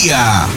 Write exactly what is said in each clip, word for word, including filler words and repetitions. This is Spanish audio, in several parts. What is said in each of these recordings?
día.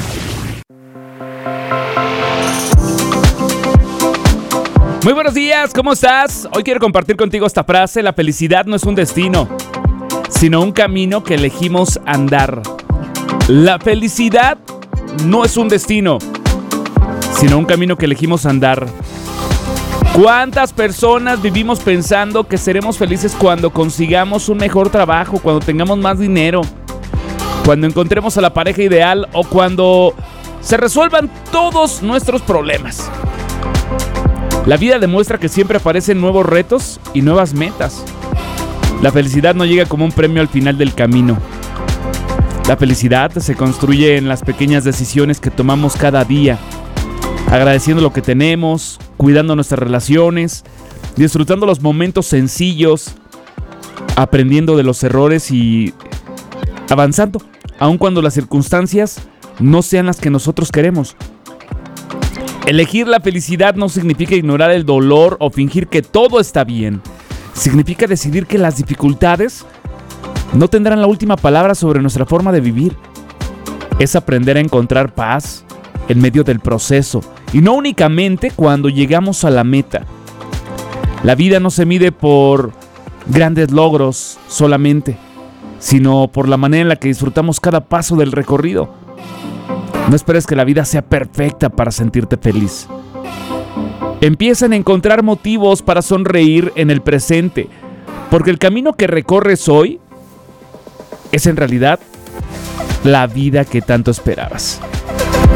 Muy buenos días, ¿cómo estás? Hoy quiero compartir contigo esta frase: la felicidad no es un destino, sino un camino que elegimos andar. La felicidad no es un destino, sino un camino que elegimos andar. ¿Cuántas personas vivimos pensando que seremos felices cuando consigamos un mejor trabajo, cuando tengamos más dinero, cuando encontremos a la pareja ideal o cuando se resuelvan todos nuestros problemas? La vida demuestra que siempre aparecen nuevos retos y nuevas metas. La felicidad no llega como un premio al final del camino. La felicidad se construye en las pequeñas decisiones que tomamos cada día, agradeciendo lo que tenemos, cuidando nuestras relaciones, disfrutando los momentos sencillos, aprendiendo de los errores y avanzando, aun cuando las circunstancias no sean las que nosotros queremos. Elegir la felicidad no significa ignorar el dolor o fingir que todo está bien. Significa decidir que las dificultades no tendrán la última palabra sobre nuestra forma de vivir. Es aprender a encontrar paz en medio del proceso y no únicamente cuando llegamos a la meta. La vida no se mide por grandes logros solamente, sino por la manera en la que disfrutamos cada paso del recorrido. No esperes que la vida sea perfecta para sentirte feliz. Empieza a encontrar motivos para sonreír en el presente, porque el camino que recorres hoy es en realidad la vida que tanto esperabas.